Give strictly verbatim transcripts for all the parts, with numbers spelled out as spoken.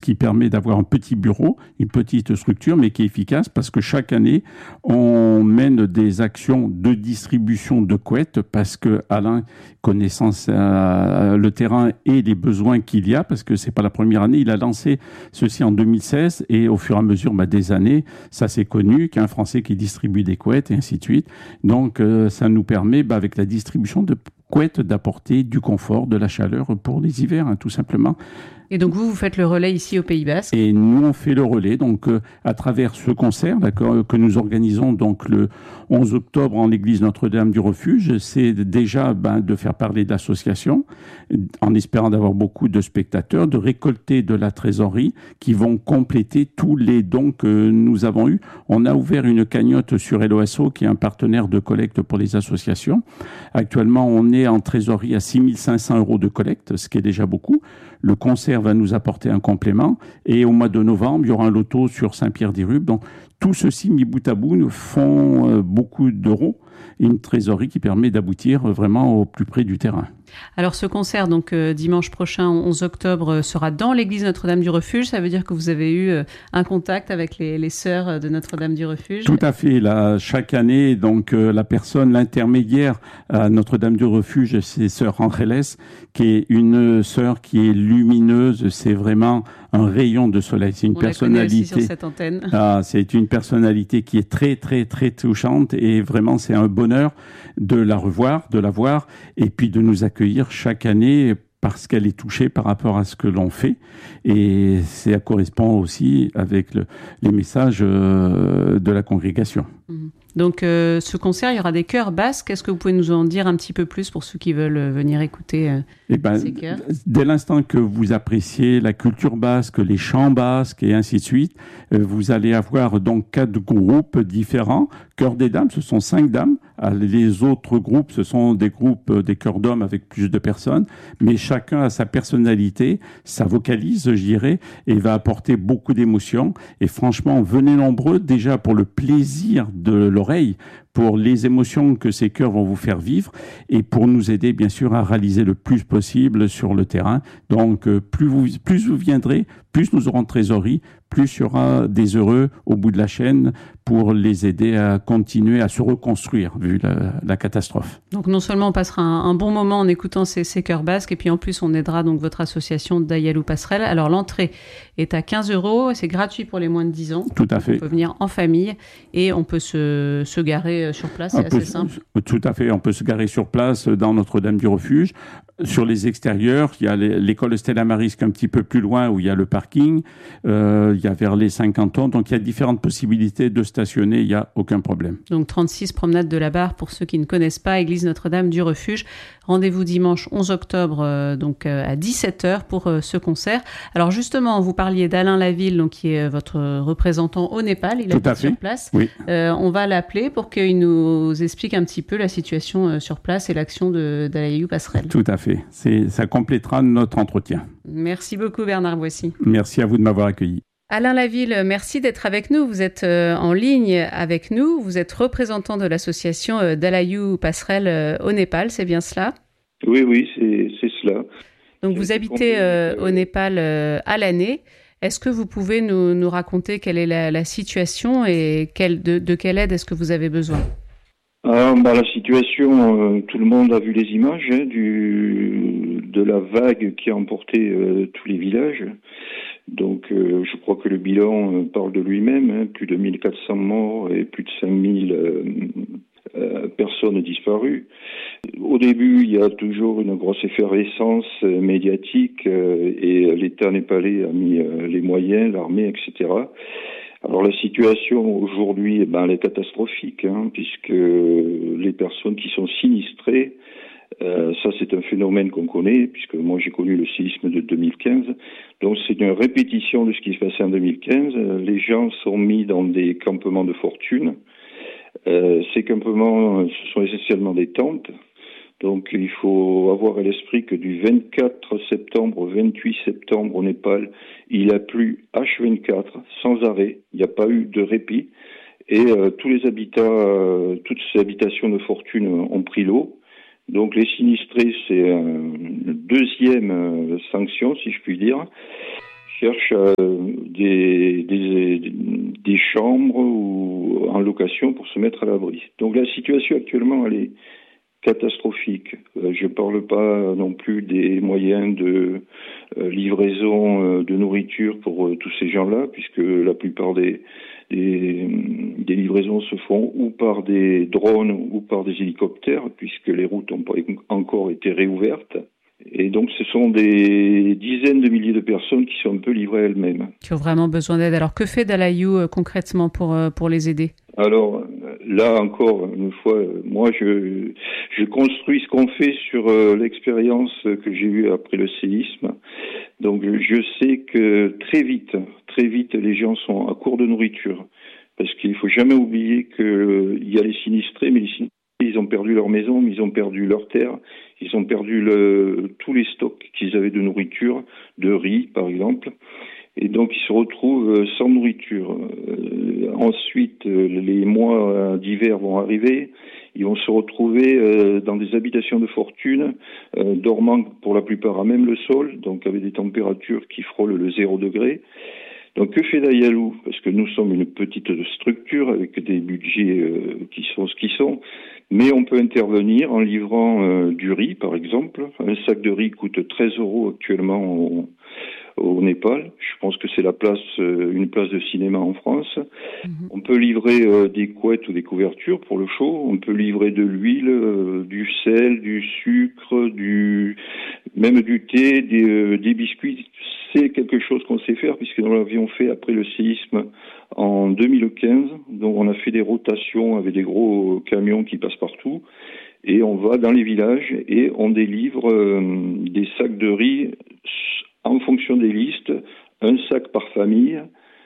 qui permet d'avoir un petit bureau, une petite structure, mais qui est efficace parce que chaque année, on mène des actions de distribution de couettes parce que Alain, connaissant euh, le terrain et les besoins qu'il y a, parce que c'est pas la première année, il a lancé ceci en deux mille seize et au fur et à mesure bah, des années, ça s'est connu qu'il y a un Français qui distribue des couettes et ainsi de suite. Donc, euh, ça nous permet, bah, avec la distribution de couettes, d'apporter du confort, de la chaleur pour les hivers, hein, tout simplement. Et donc vous, vous faites le relais ici au Pays Basque. Et nous, on fait le relais, donc euh, à travers ce concert, d'accord, que nous organisons donc le onze octobre en l'église Notre-Dame du Refuge. C'est déjà ben, de faire parler d'associations, en espérant d'avoir beaucoup de spectateurs, de récolter de la trésorerie qui vont compléter tous les dons que nous avons eus. On a ouvert une cagnotte sur L O S O, qui est un partenaire de collecte pour les associations. Actuellement, on est en trésorerie à six mille cinq cents euros de collecte, ce qui est déjà beaucoup. Le concert va nous apporter un complément. Et au mois de novembre, il y aura un loto sur Saint-Pierre-d'Irube. Donc, tout ceci, mis bout à bout, nous font euh, beaucoup d'euros. Et une trésorerie qui permet d'aboutir vraiment au plus près du terrain. Alors ce concert, donc euh, dimanche prochain, onze octobre, sera dans l'église Notre-Dame du Refuge. Ça veut dire que vous avez eu euh, un contact avec les, les sœurs de Notre-Dame du Refuge. Tout à fait. Là, chaque année, donc euh, la personne, l'intermédiaire à Notre-Dame du Refuge, c'est sœur Angeles, qui est une sœur qui est lumineuse. C'est vraiment un rayon de soleil. C'est une On personnalité. La connaît aussi sur cette antenne. Ah, c'est une personnalité qui est très, très, très touchante et vraiment, c'est un bonheur de la revoir, de la voir et puis de nous accueillir chaque année parce qu'elle est touchée par rapport à ce que l'on fait. Et ça correspond aussi avec le, les messages euh, de la congrégation. Mmh. Donc, euh, ce concert, il y aura des chœurs basques. Est-ce que vous pouvez nous en dire un petit peu plus pour ceux qui veulent venir écouter euh, eh ben, ces chœurs? Dès l'instant que vous appréciez la culture basque, les chants basques et ainsi de suite, euh, vous allez avoir donc quatre groupes différents. Chœur des dames, ce sont cinq dames. Les autres groupes, ce sont des groupes, des chœurs d'hommes avec plus de personnes. Mais chacun a sa personnalité, sa vocalise, je dirais, et va apporter beaucoup d'émotions. Et franchement, venez nombreux déjà pour le plaisir de l'oreille, pour les émotions que ces chœurs vont vous faire vivre et pour nous aider, bien sûr, à réaliser le plus possible sur le terrain. Donc, plus vous, plus vous viendrez, plus nous aurons de trésorerie, plus il y aura des heureux au bout de la chaîne pour les aider à continuer à se reconstruire, vu la, la catastrophe. Donc, non seulement on passera un, un bon moment en écoutant ces, ces chœurs basques, et puis en plus, on aidera donc votre association Dayalou Passerelle. Alors, l'entrée est à quinze euros, c'est gratuit pour les moins de dix ans. Tout à fait. On peut venir en famille et on peut se, se garer sur place, c'est assez simple. Tout à fait, on peut se garer sur place dans Notre-Dame du Refuge. Sur les extérieurs, il y a l'école Stella Maris qui est un petit peu plus loin où il y a le parking. Euh, il y a vers les cinquante ans. Donc, il y a différentes possibilités de stationner. Il n'y a aucun problème. Donc, trente-six promenade de la Barre pour ceux qui ne connaissent pas, église Notre-Dame du Refuge. Rendez-vous dimanche onze octobre, euh, donc euh, à dix-sept heures pour euh, ce concert. Alors, justement, vous parliez d'Alain Laville, donc, qui est votre représentant au Népal. Il est sur place. Oui. Euh, on va l'appeler pour qu'il nous explique un petit peu la situation euh, sur place et l'action de Dayalou Passerelle. Tout à fait. C'est, ça complétera notre entretien. Merci beaucoup Bernard Boissy. Merci à vous de m'avoir accueilli. Alain Laville, merci d'être avec nous. Vous êtes euh, en ligne avec nous. Vous êtes représentant de l'association euh, Dayalou Passerelle euh, au Népal, c'est bien cela? Oui, oui, c'est, c'est cela. Donc vous habitez euh, au Népal euh, à l'année. Est-ce que vous pouvez nous, nous raconter quelle est la, la situation et quelle, de, de quelle aide est-ce que vous avez besoin? Ah, bah, la situation, euh, tout le monde a vu les images hein, du, de la vague qui a emporté euh, tous les villages. Donc euh, je crois que le bilan euh, parle de lui-même, hein, plus de mille quatre cents morts et plus de cinq mille euh, euh, personnes disparues. Au début, il y a toujours une grosse effervescence euh, médiatique euh, et l'État népalais a mis euh, les moyens, l'armée, et cetera. Alors la situation aujourd'hui, eh ben, elle est catastrophique, hein, puisque les personnes qui sont sinistrées, euh, ça c'est un phénomène qu'on connaît, puisque moi j'ai connu le séisme de deux mille quinze, donc c'est une répétition de ce qui se passait en deux mille quinze. Les gens sont mis dans des campements de fortune. Euh, ces campements, ce sont essentiellement des tentes. Donc il faut avoir à l'esprit que du vingt-quatre septembre au vingt-huit septembre au Népal, il a plu H vingt-quatre sans arrêt, il n'y a pas eu de répit et euh, tous les habitats, euh, toutes ces habitations de fortune ont pris l'eau. Donc les sinistrés, c'est une deuxième euh, sanction si je puis dire. cherchent euh, des, des, des chambres ou en location pour se mettre à l'abri. Donc la situation actuellement, elle est catastrophique. Euh, je ne parle pas non plus des moyens de euh, livraison euh, de nourriture pour euh, tous ces gens-là, puisque la plupart des, des, des livraisons se font ou par des drones ou par des hélicoptères, puisque les routes n'ont pas encore été réouvertes. Et donc ce sont des dizaines de milliers de personnes qui sont un peu livrées à elles-mêmes. Qui ont vraiment besoin d'aide. Alors que fait Dalayou euh, concrètement pour, euh, pour les aider ? Alors là encore, une fois, moi je, je construis ce qu'on fait sur euh, l'expérience que j'ai eue après le séisme. Donc je sais que très vite, très vite les gens sont à court de nourriture. Parce qu'il ne faut jamais oublier qu'il euh, y a les sinistrés, mais les sinistrés, ils ont perdu leur maison, mais ils ont perdu leur terre, ils ont perdu le, tous les stocks qu'ils avaient de nourriture, de riz par exemple. Et donc, ils se retrouvent sans nourriture. Euh, ensuite, les mois d'hiver vont arriver. Ils vont se retrouver euh, dans des habitations de fortune, euh, dormant pour la plupart à même le sol, donc avec des températures qui frôlent le zéro degré. Donc, que fait Dalayou ? Parce que nous sommes une petite structure avec des budgets euh, qui sont ce qu'ils sont. Mais on peut intervenir en livrant euh, du riz, par exemple. Un sac de riz coûte treize euros actuellement au au Népal. Je pense que c'est la place, euh, une place de cinéma en France. Mmh. On peut livrer euh, des couettes ou des couvertures pour le chaud. On peut livrer de l'huile, euh, du sel, du sucre, du même du thé, des, euh, des biscuits. C'est quelque chose qu'on sait faire puisque nous l'avions fait après le séisme en deux mille quinze. Donc on a fait des rotations avec des gros camions qui passent partout. Et on va dans les villages et on délivre euh, des sacs de riz en fonction des listes, un sac par famille,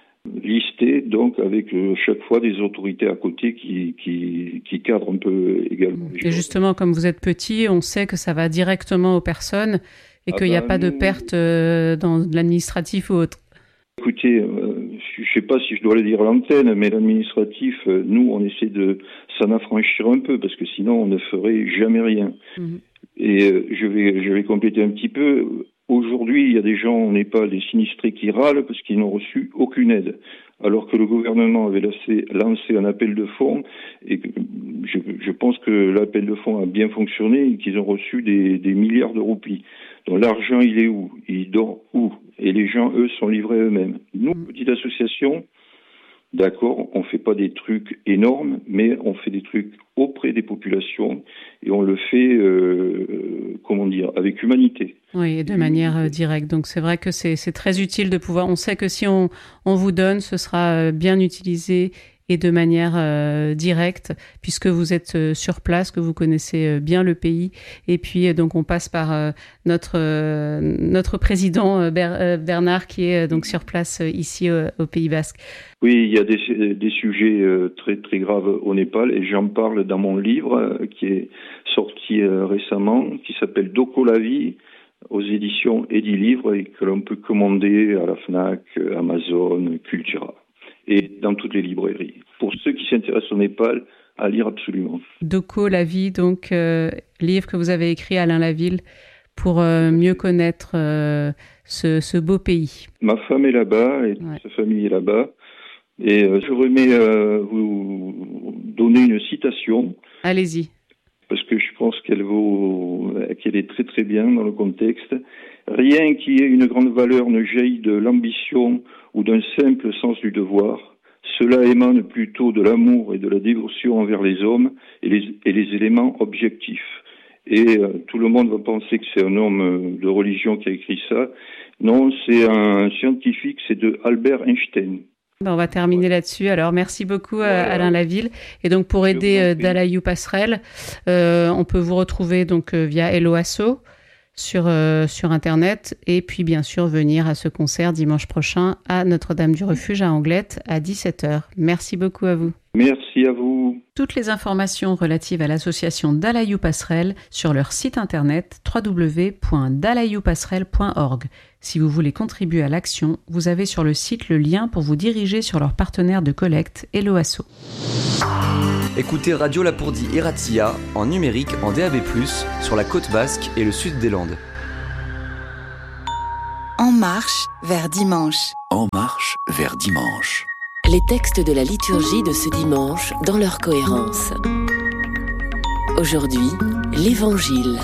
listé donc avec euh, chaque fois des autorités à côté qui, qui, qui cadrent un peu également. Et justement, comme vous êtes petit, on sait que ça va directement aux personnes et ah qu'il n'y ben, a pas nous... de perte euh, dans l'administratif ou autre. Écoutez, euh, je ne sais pas si je dois le dire à l'antenne, mais l'administratif, euh, nous, on essaie de s'en affranchir un peu parce que sinon, on ne ferait jamais rien. Mmh. Et euh, je vais, je vais compléter un petit peu. Aujourd'hui, il y a des gens au Népal, des sinistrés qui râlent parce qu'ils n'ont reçu aucune aide, alors que le gouvernement avait lancé, lancé un appel de fonds et que je, je pense que l'appel de fonds a bien fonctionné et qu'ils ont reçu des, des milliards de roupies. Donc l'argent, il est où ? Il dort où ? Et les gens, eux, sont livrés eux-mêmes. Nous, petite association, d'accord, on ne fait pas des trucs énormes, mais on fait des trucs auprès des populations et on le fait, euh, comment dire, avec humanité. Oui, de manière euh, directe. Donc c'est vrai que c'est, c'est très utile de pouvoir... On sait que si on, on vous donne, ce sera bien utilisé et de manière euh, directe, puisque vous êtes euh, sur place, que vous connaissez euh, bien le pays. Et puis, euh, donc, on passe par euh, notre euh, notre président euh, Ber, euh, Bernard, qui est euh, donc sur place euh, ici euh, au Pays Basque. Oui, il y a des, des sujets euh, très très graves au Népal, et j'en parle dans mon livre euh, qui est sorti euh, récemment, qui s'appelle Doko la vie, aux éditions Edilivre, et que l'on peut commander à la Fnac, Amazon, Cultura, et dans toutes les librairies. Pour ceux qui s'intéressent au Népal, à lire absolument. Doko la vie, donc euh, livre que vous avez écrit, Alain Laville, pour euh, mieux connaître euh, ce, ce beau pays. Ma femme est là-bas et ouais. Sa famille est là-bas. Et euh, je remets euh, vous donner une citation. Allez-y. Parce que je pense qu'elle vaut, qu'elle est très très bien dans le contexte. Rien qui ait une grande valeur ne jaillit de l'ambition ou d'un simple sens du devoir. Cela émane plutôt de l'amour et de la dévotion envers les hommes et les, et les éléments objectifs. Et euh, tout le monde va penser que c'est un homme de religion qui a écrit ça. Non, c'est un scientifique, c'est de Albert Einstein. On va terminer ouais. là-dessus. Alors, merci beaucoup voilà. Alain Laville. Et donc, pour aider euh, Dalayou Passerelle, euh, on peut vous retrouver donc euh, via Helloasso sur euh, sur Internet, et puis bien sûr venir à ce concert dimanche prochain à Notre-Dame du Refuge à Anglette à dix-sept heures. Merci beaucoup à vous. Merci à vous. Toutes les informations relatives à l'association Dalayou Passerelle sur leur site internet w w w point dalayou passerelle point org. Si vous voulez contribuer à l'action, vous avez sur le site le lien pour vous diriger sur leur partenaire de collecte, Helloasso. Écoutez Radio Lapourdie et Razzia en numérique en D A B plus, sur la côte basque et le sud des Landes. En marche vers dimanche. En marche vers dimanche. Les textes de la liturgie de ce dimanche dans leur cohérence. Aujourd'hui, l'Évangile.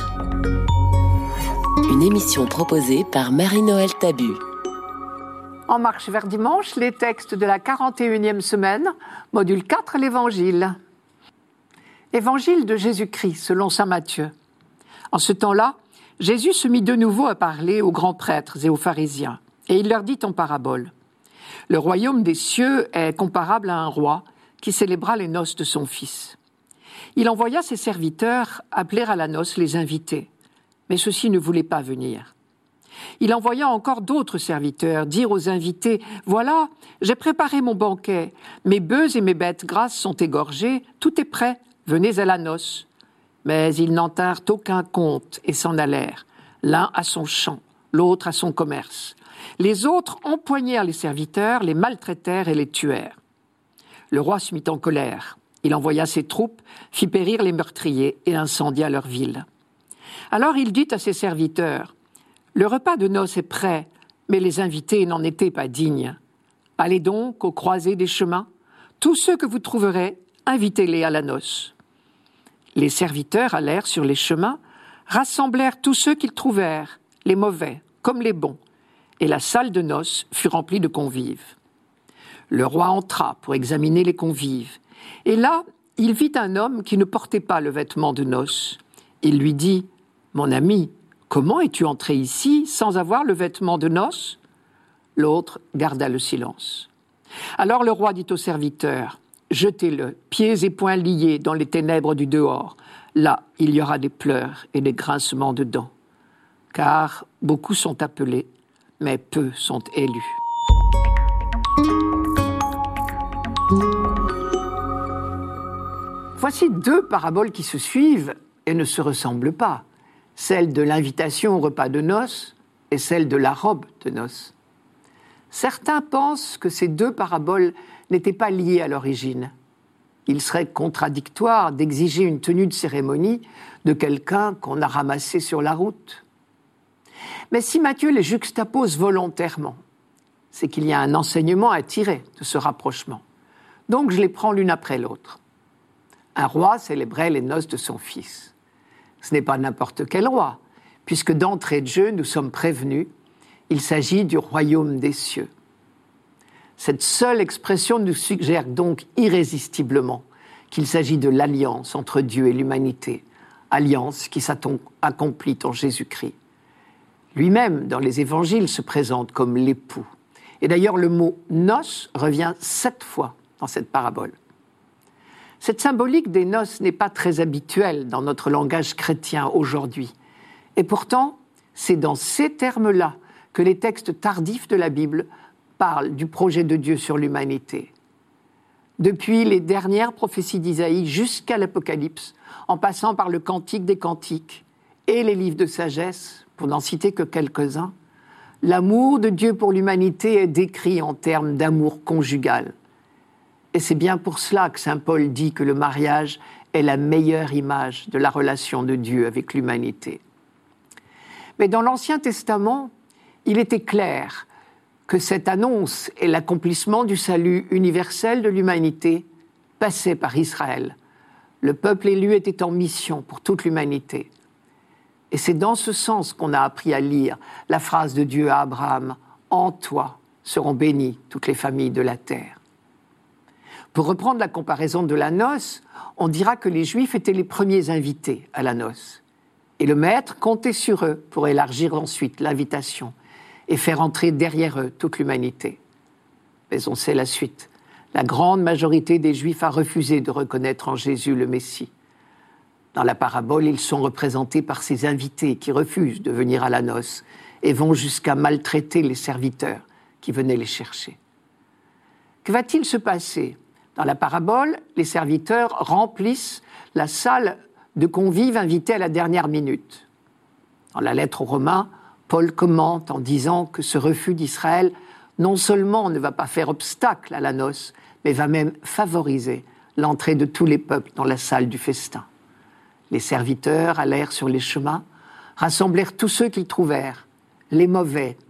Une émission proposée par Marie-Noël Tabu. En marche vers dimanche, les textes de la quarante et unième semaine, module quatre, l'Évangile. Évangile de Jésus-Christ, selon saint Matthieu. En ce temps-là, Jésus se mit de nouveau à parler aux grands prêtres et aux pharisiens, et il leur dit en parabole. Le royaume des cieux est comparable à un roi qui célébra les noces de son fils. Il envoya ses serviteurs appeler à la noce les invités, mais ceux-ci ne voulaient pas venir. Il envoya encore d'autres serviteurs dire aux invités « Voilà, j'ai préparé mon banquet, mes bœufs et mes bêtes grasses sont égorgés, tout est prêt, venez à la noce. » Mais ils n'en tinrent aucun compte et s'en allèrent, l'un à son champ, l'autre à son commerce. Les autres empoignèrent les serviteurs, les maltraitèrent et les tuèrent. Le roi se mit en colère. Il envoya ses troupes, fit périr les meurtriers et incendia leur ville. Alors il dit à ses serviteurs, « Le repas de noces est prêt, mais les invités n'en étaient pas dignes. Allez donc aux croisées des chemins, tous ceux que vous trouverez, invitez-les à la noce. » Les serviteurs allèrent sur les chemins, rassemblèrent tous ceux qu'ils trouvèrent, les mauvais comme les bons, et la salle de noces fut remplie de convives. Le roi entra pour examiner les convives, et là, il vit un homme qui ne portait pas le vêtement de noces. Il lui dit « Mon ami, comment es-tu entré ici sans avoir le vêtement de noces ?» L'autre garda le silence. Alors le roi dit aux serviteurs « Jetez-le, pieds et poings liés dans les ténèbres du dehors. Là, il y aura des pleurs et des grincements de dents. Car beaucoup sont appelés, mais peu sont élus. » Voici deux paraboles qui se suivent et ne se ressemblent pas. Celle de l'invitation au repas de noces et celle de la robe de noces. Certains pensent que ces deux paraboles n'étaient pas liées à l'origine. Il serait contradictoire d'exiger une tenue de cérémonie de quelqu'un qu'on a ramassé sur la route. Mais si Matthieu les juxtapose volontairement, c'est qu'il y a un enseignement à tirer de ce rapprochement. Donc je les prends l'une après l'autre. Un roi célébrait les noces de son fils. Ce n'est pas n'importe quel roi, puisque d'entrée de jeu, nous sommes prévenus, il s'agit du royaume des cieux. Cette seule expression nous suggère donc irrésistiblement qu'il s'agit de l'alliance entre Dieu et l'humanité, alliance qui s'accomplit en Jésus-Christ. Lui-même, dans les évangiles, se présente comme l'époux. Et d'ailleurs, le mot « noces » revient sept fois dans cette parabole. Cette symbolique des noces n'est pas très habituelle dans notre langage chrétien aujourd'hui. Et pourtant, c'est dans ces termes-là que les textes tardifs de la Bible parlent du projet de Dieu sur l'humanité. Depuis les dernières prophéties d'Isaïe jusqu'à l'Apocalypse, en passant par le Cantique des Cantiques et les livres de sagesse, pour n'en citer que quelques-uns, l'amour de Dieu pour l'humanité est décrit en termes d'amour conjugal. Et c'est bien pour cela que saint Paul dit que le mariage est la meilleure image de la relation de Dieu avec l'humanité. Mais dans l'Ancien Testament, il était clair que cette annonce et l'accomplissement du salut universel de l'humanité passaient par Israël. Le peuple élu était en mission pour toute l'humanité. Et c'est dans ce sens qu'on a appris à lire la phrase de Dieu à Abraham « En toi seront bénies toutes les familles de la terre ». Pour reprendre la comparaison de la noce, on dira que les Juifs étaient les premiers invités à la noce. Et le maître comptait sur eux pour élargir ensuite l'invitation et faire entrer derrière eux toute l'humanité. Mais on sait la suite. La grande majorité des Juifs a refusé de reconnaître en Jésus le Messie. Dans la parabole, ils sont représentés par ces invités qui refusent de venir à la noce et vont jusqu'à maltraiter les serviteurs qui venaient les chercher. Que va-t-il se passer ? Dans la parabole, les serviteurs remplissent la salle de convives invités à la dernière minute. Dans la lettre aux Romains, Paul commente en disant que ce refus d'Israël non seulement ne va pas faire obstacle à la noce, mais va même favoriser l'entrée de tous les peuples dans la salle du festin. Les serviteurs allèrent sur les chemins, rassemblèrent tous ceux qu'ils trouvèrent, les mauvais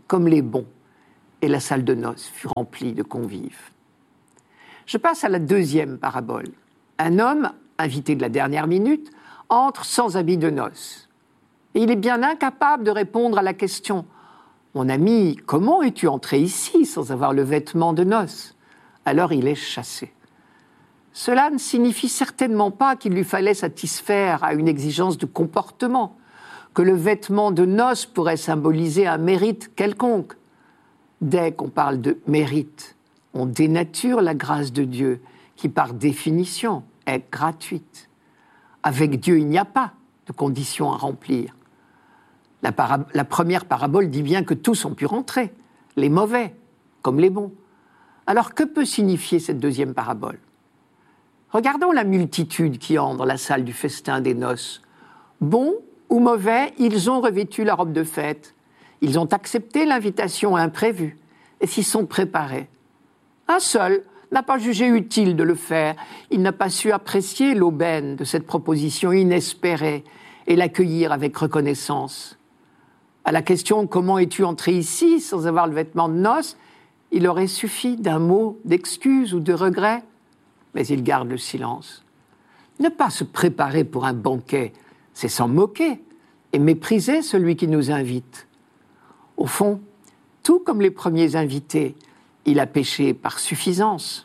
comme les bons, et la salle de noces fut remplie de convives. Je passe à la deuxième parabole. Un homme, invité de la dernière minute, entre sans habit de noces. Et il est bien incapable de répondre à la question « Mon ami, comment es-tu entré ici sans avoir le vêtement de noces ?» Alors il est chassé. Cela ne signifie certainement pas qu'il lui fallait satisfaire à une exigence de comportement, que le vêtement de noces pourrait symboliser un mérite quelconque. Dès qu'on parle de mérite, on dénature la grâce de Dieu, qui par définition est gratuite. Avec Dieu, il n'y a pas de conditions à remplir. La, para- la première parabole dit bien que tous ont pu rentrer, les mauvais comme les bons. Alors que peut signifier cette deuxième parabole ? Regardons la multitude qui entre dans la salle du festin des noces. Bons ou mauvais, ils ont revêtu la robe de fête. Ils ont accepté l'invitation imprévue et s'y sont préparés. Un seul n'a pas jugé utile de le faire. Il n'a pas su apprécier l'aubaine de cette proposition inespérée et l'accueillir avec reconnaissance. À la question « Comment es-tu entré ici sans avoir le vêtement de noces ?» il aurait suffi d'un mot d'excuse ou de regret, mais il garde le silence. Ne pas se préparer pour un banquet, c'est s'en moquer et mépriser celui qui nous invite. Au fond, tout comme les premiers invités, il a péché par suffisance.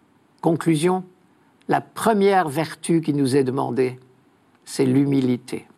Conclusion, la première vertu qui nous est demandée, c'est l'humilité.